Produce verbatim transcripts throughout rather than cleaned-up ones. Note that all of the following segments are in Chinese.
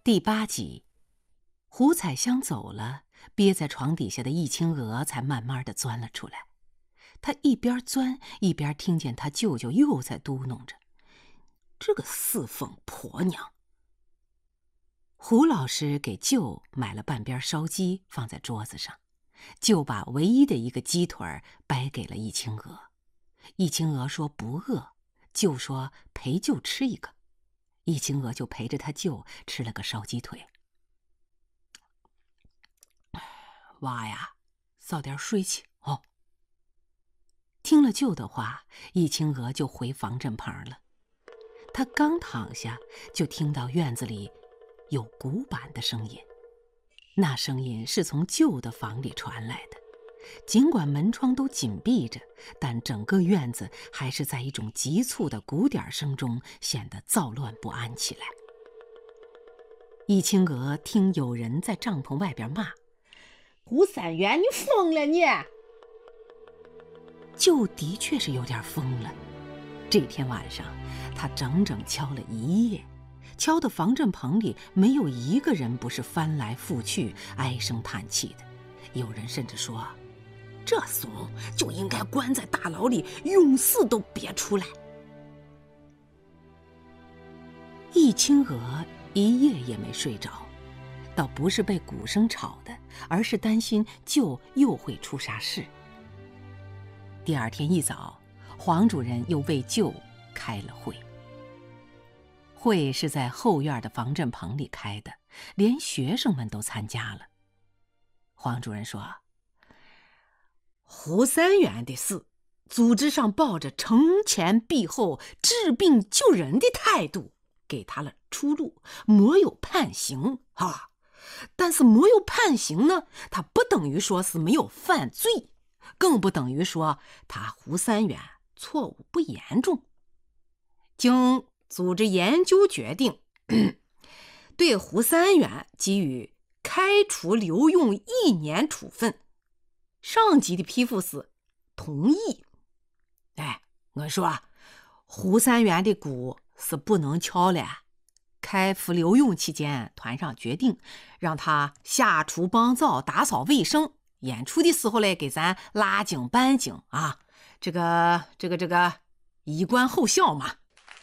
第八集，胡彩香走了，憋在床底下的易青娥才慢慢地钻了出来。她一边钻，一边听见她舅舅又在嘟哝着：“这个四凤婆娘。”胡老师给舅买了半边烧鸡，放在桌子上，舅把唯一的一个鸡腿掰给了易青娥。易青娥说不饿，舅说陪舅吃一个。易青娥就陪着他舅吃了个烧鸡腿。娃呀，早点睡去哦。听了舅的话，易青娥就回防震棚了。她刚躺下，就听到院子里有鼓板的声音，那声音是从舅的房里传来的。尽管门窗都紧闭着，但整个院子还是在一种急促的鼓点声中显得躁乱不安起来。易青娥听有人在帐篷外边骂：“ 胡三元，你疯了你！” 舅的确是有点疯了。这天晚上，他整整敲了一夜，敲的防震棚里没有一个人不是翻来覆去唉声叹气的。有人甚至说，这怂就应该关在大牢里，永死都别出来。易青娥一夜也没睡着，倒不是被鼓声吵的，而是担心舅又会出啥事。第二天一早，黄主任又为舅开了会。会是在后院的防震棚里开的，连学生们都参加了。黄主任说，胡三元的事，组织上抱着承前避后、治病救人的态度，给他了出路，没有判刑啊。但是没有判刑呢，他不等于说是没有犯罪，更不等于说他胡三元错误不严重。经组织研究决定，对胡三元给予开除留用一年处分。上级的批复是同意。哎，我说胡三元的鼓是不能敲了。开除留用期间，团上决定让他下厨帮灶、打扫卫生，演出的时候嘞，给咱拉景搬景啊，这个这个这个衣冠后效嘛。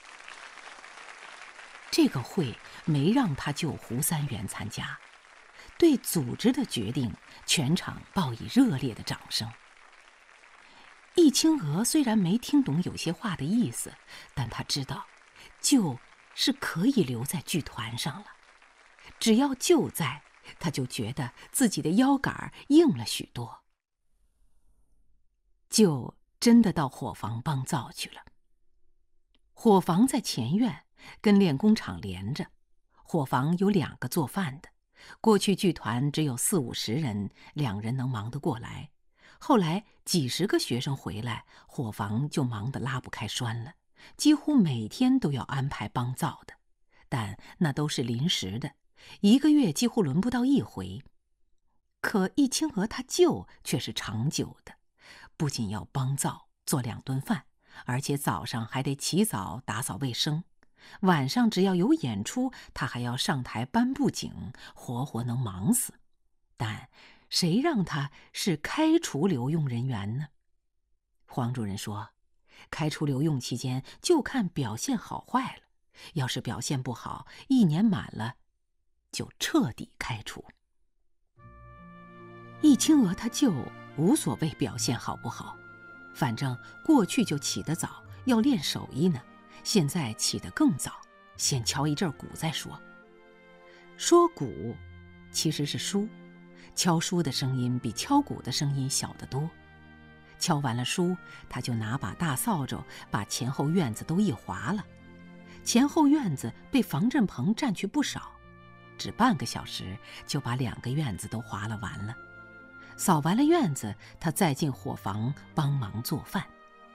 这个会没让他救胡三元参加，对组织的决定，全场报以热烈的掌声。易青娥虽然没听懂有些话的意思，但她知道舅是可以留在剧团上了。只要舅在，她就觉得自己的腰杆硬了许多。舅真的到伙房帮灶去了。伙房在前院，跟练功场连着。伙房有两个做饭的，过去剧团只有四五十人，两人能忙得过来。后来几十个学生回来，伙房就忙得拉不开栓了，几乎每天都要安排帮灶的，但那都是临时的，一个月几乎轮不到一回。可易青娥她舅却是长久的，不仅要帮灶做两顿饭，而且早上还得起早打扫卫生，晚上只要有演出，他还要上台搬布景，活活能忙死。但谁让他是开除留用人员呢？黄主任说，开除留用期间就看表现好坏了，要是表现不好，一年满了就彻底开除。易青娥他舅无所谓表现好不好，反正过去就起得早，要练手艺呢，现在起得更早，先敲一阵鼓再说。说鼓其实是书，敲书的声音比敲鼓的声音小得多。敲完了书，他就拿把大扫帚把前后院子都一划了。前后院子被防震棚占去不少，只半个小时就把两个院子都划了完了。扫完了院子，他再进伙房帮忙做饭。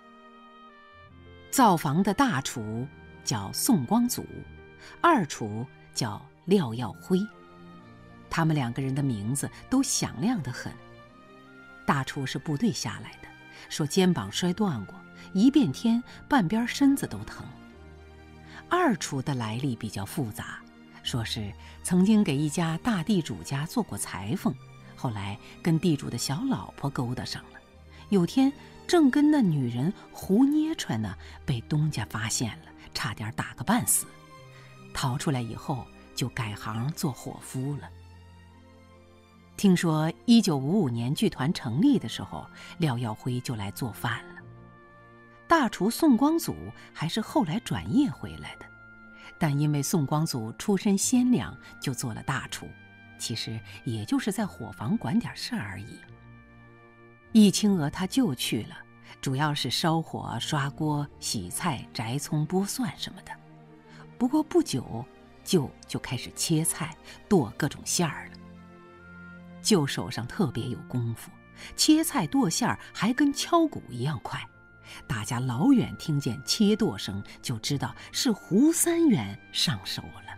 灶房的大厨叫宋光祖，二厨叫廖耀辉，他们两个人的名字都响亮得很。大厨是部队下来的，说肩膀摔断过，一变天半边身子都疼。二厨的来历比较复杂， 说是曾经给一家大地主家做过裁缝，后来跟地主的小老婆勾搭上了。有天正跟那女人胡捏穿呢，被东家发现了，差点打个半死。逃出来以后就改行做伙夫了。听说一九五五年剧团成立的时候，廖耀辉就来做饭了。大厨宋光祖还是后来转业回来的，但因为宋光祖出身鲜良，就做了大厨，其实也就是在伙房管点事儿而已。易清娥他就去了，主要是烧火、刷锅、洗菜、摘葱、剥蒜什么的。不过不久，舅就开始切菜、剁各种馅儿了。舅手上特别有功夫，切菜剁馅儿还跟敲鼓一样快。大家老远听见切剁声，就知道是胡三元上手了。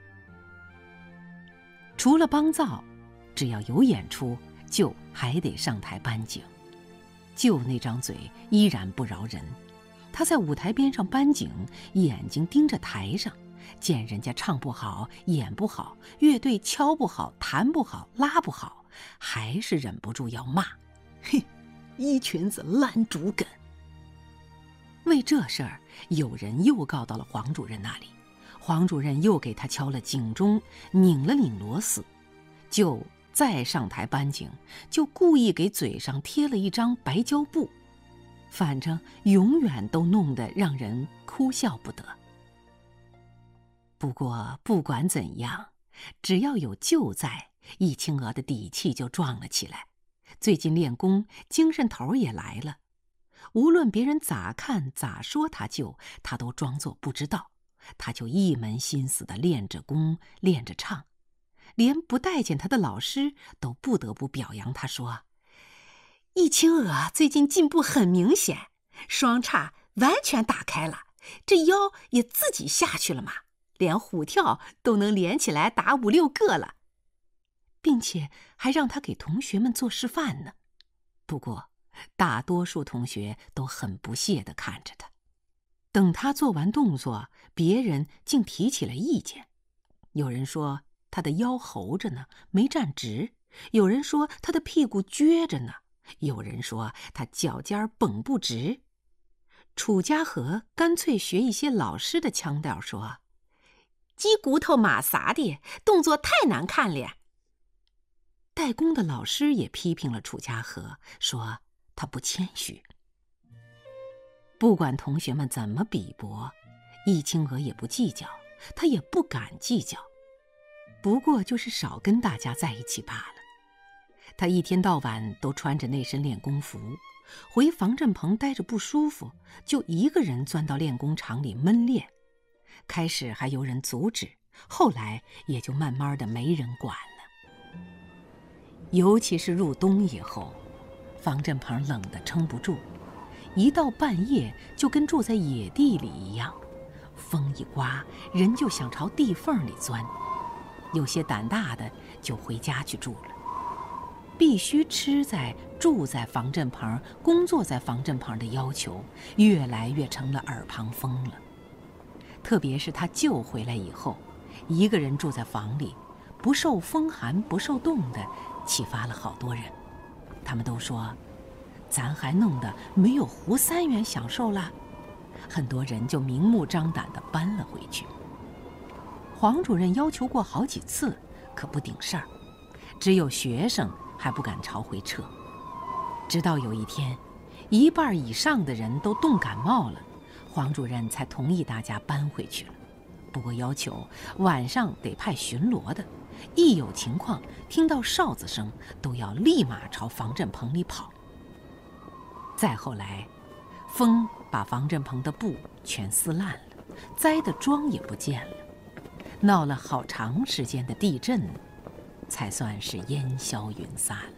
除了帮灶，只要有演出，舅还得上台搬景。舅那张嘴依然不饶人，他在舞台边上搬景，眼睛盯着台上，见人家唱不好、演不好，乐队敲不好、弹不好、拉不好，还是忍不住要骂：“嘿，一群子烂竹根！”为这事儿，有人又告到了黄主任那里，黄主任又给他敲了警钟，拧了拧螺丝，就再上台搬景，就故意给嘴上贴了一张白胶布，反正永远都弄得让人哭笑不得。不过不管怎样，只要有舅在，易清娥的底气就壮了起来。最近练功，精神头也来了。无论别人咋看咋说他舅，他都装作不知道，他就一门心思地练着功，练着唱。连不待见他的老师都不得不表扬他，说：“易清娥最近进步很明显，双叉完全打开了，这腰也自己下去了嘛，连虎跳都能连起来打五六个了。”并且还让他给同学们做示范呢。不过大多数同学都很不屑地看着他。等他做完动作，别人竟提起了意见。有人说他的腰猴着呢，没站直；有人说他的屁股撅着呢；有人说他脚尖绷不直。楚家和干脆学一些老师的腔调说：“鸡骨头马撒的，动作太难看了。”代工的老师也批评了楚家和，说他不谦虚。不管同学们怎么比驳，易清娥也不计较，他也不敢计较，不过就是少跟大家在一起罢了。他一天到晚都穿着那身练功服，回防震棚待着不舒服，就一个人钻到练功场里闷练。开始还有人阻止，后来也就慢慢的没人管了。尤其是入冬以后，防震棚冷得撑不住，一到半夜就跟住在野地里一样，风一刮，人就想朝地缝里钻。有些胆大的就回家去住了。必须吃在、住在防震棚、工作在防震棚的要求，越来越成了耳旁风了。特别是他舅回来以后，一个人住在房里，不受风寒、不受冻的，启发了好多人。他们都说，咱还弄得没有胡三元享受了。很多人就明目张胆地搬了回去。黄主任要求过好几次，可不顶事儿，只有学生还不敢朝回撤。直到有一天，一半以上的人都冻感冒了，黄主任才同意大家搬回去了。不过要求晚上得派巡逻的，一有情况听到哨子声都要立马朝防震棚里跑。再后来，风把防震棚的布全撕烂了，栽的桩也不见了，闹了好长时间的地震，才算是烟消云散了。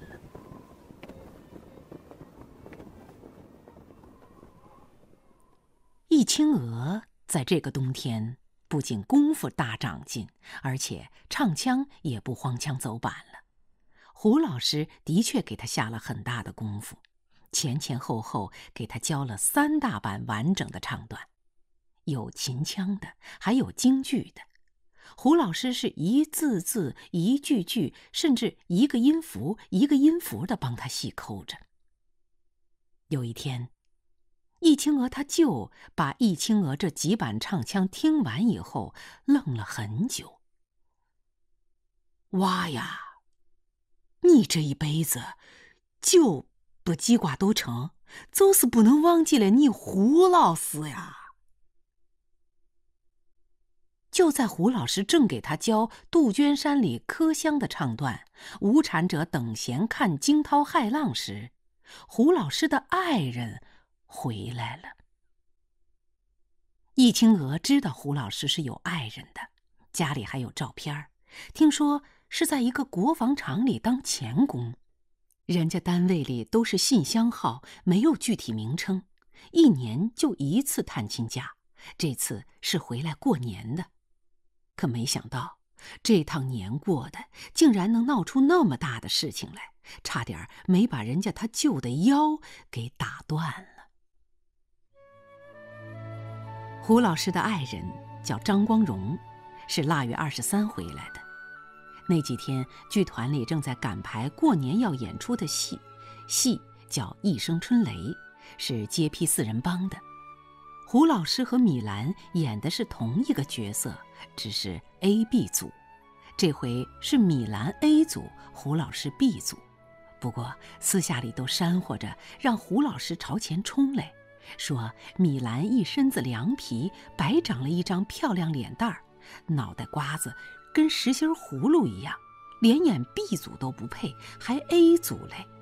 易清娥在这个冬天不仅功夫大长进，而且唱腔也不荒腔走板了。胡老师的确给他下了很大的功夫，前前后后给他教了三大版完整的唱段，有秦腔的，还有京剧的。 胡老师是一字字、一句句，甚至一个音符一个音符地帮他细抠着。有一天，易清娥她舅把易清娥这几板唱腔听完以后，愣了很久。娃呀，你这一辈子就不记挂都成，就是不能忘记了你胡老师呀。就在胡老师正给他教《杜鹃山里柯香》的唱段“无产者等闲看惊涛骇浪”时，胡老师的爱人回来了。易清娥知道胡老师是有爱人的，家里还有照片，听说是在一个国防厂里当钳工，人家单位里都是信箱号，没有具体名称，一年就一次探亲假，这次是回来过年的。可没想到这趟年过的竟然能闹出那么大的事情来，差点没把人家他舅的腰给打断了。胡老师的爱人叫张光荣，是腊月二十三回来的。那几天剧团里正在赶排过年要演出的戏，戏叫《一声春雷》，是接批四人帮的。胡老师和米兰演的是同一个角色，只是 A、B 组。这回是米兰 A 组，胡老师 B 组。不过私下里都煽和着让胡老师朝前冲来，说米兰一身子凉皮，白长了一张漂亮脸蛋儿，脑袋瓜子跟实心葫芦一样，连演 B 组都不配，还 A 组嘞。